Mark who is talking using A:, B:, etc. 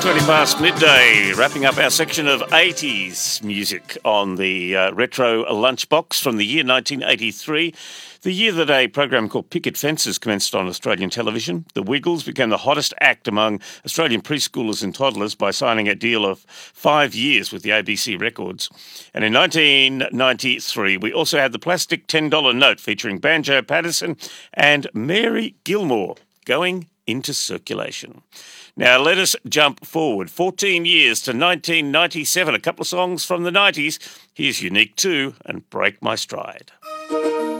A: 20 past midday, wrapping up our section of 80s music on the retro lunchbox from the year 1983, the year that a program called Picket Fences commenced on Australian television. The Wiggles became the hottest act among Australian preschoolers and toddlers by signing a deal of 5 years with the ABC Records. And in 1993, we also had the plastic $10 note featuring Banjo Patterson and Mary Gilmore going into circulation. Now, let us jump forward 14 years to 1997. A couple of songs from the 90s. Here's Unique 2 and Break My Stride.